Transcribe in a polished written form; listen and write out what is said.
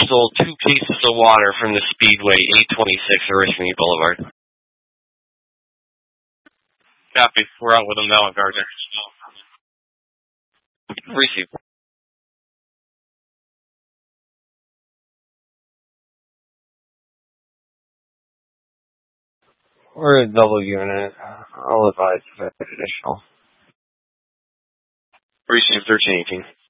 stole 2 cases of water from the Speedway, 826 Oriskany Boulevard. Copy. We're out with them now at Gardner. Received. We're a double unit. I'll advise if additional. Received 1318.